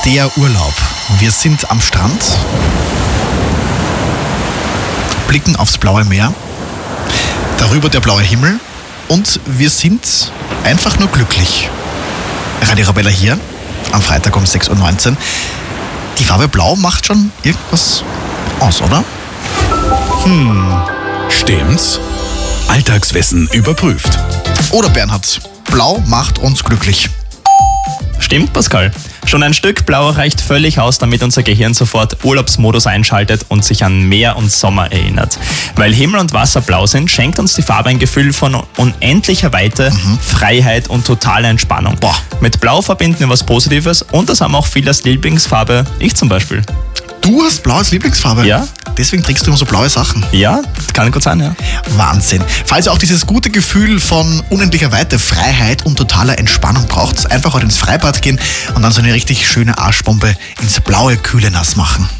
der Urlaub. Wir sind am Strand, blicken aufs blaue Meer, darüber der blaue Himmel und wir sind einfach nur glücklich. Radio Arabella hier, am Freitag um 6.19 Uhr. Die Farbe Blau macht schon irgendwas aus, oder? Stimmt's? Alltagswissen überprüft. Oder Bernhard, Blau macht uns glücklich. Stimmt, Pascal. Schon ein Stück Blau reicht völlig aus, damit unser Gehirn sofort Urlaubsmodus einschaltet und sich an Meer und Sommer erinnert. Weil Himmel und Wasser blau sind, schenkt uns die Farbe ein Gefühl von unendlicher Weite, Freiheit und totaler Entspannung. Mit Blau verbinden wir was Positives und das haben auch viele als Lieblingsfarbe. Ich zum Beispiel. Du hast Blau als Lieblingsfarbe? Ja. Deswegen trägst du immer so blaue Sachen. Ja, kann gut sein, ja. Wahnsinn. Falls ihr auch dieses gute Gefühl von unendlicher Weite, Freiheit und totaler Entspannung braucht, einfach heute ins Freibad gehen und dann so eine richtig schöne Arschbombe ins blaue, kühle Nass machen.